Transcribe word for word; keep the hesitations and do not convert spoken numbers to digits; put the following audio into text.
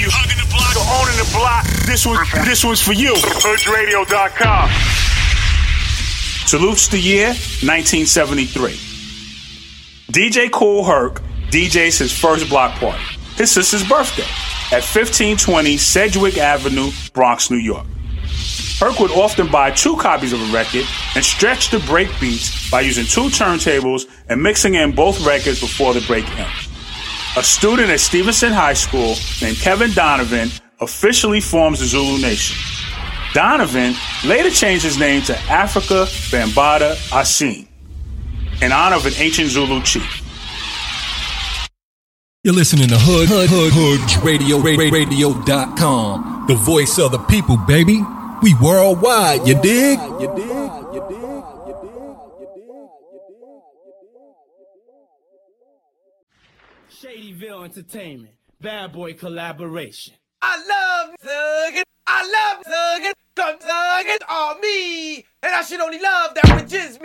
you hugging the block or owning the block, this one, this one's for you. Hood Radio dot com. Salutes the year nineteen seventy-three. D J Kool Herc D Js his first block party, his sister's birthday, at fifteen twenty Sedgwick Avenue, Bronx, New York. Herc would often buy two copies of a record and stretch the break beats by using two turntables and mixing in both records before the break ends. A student at Stevenson High School named Kevin Donovan officially forms the Zulu Nation. Donovan later changed his name to Africa Bambaataa Asine, in honor of an ancient Zulu chief. You're listening to Hood, Hood, Hood, Hood Radio, Radio dot com. The voice of the people, baby. We worldwide, you dig? You dig? You dig? You dig? You dig? Shadyville Entertainment, Bad Boy collaboration. I love thuggin', I love thuggin', come thuggin' on me, and I should only love that which is me.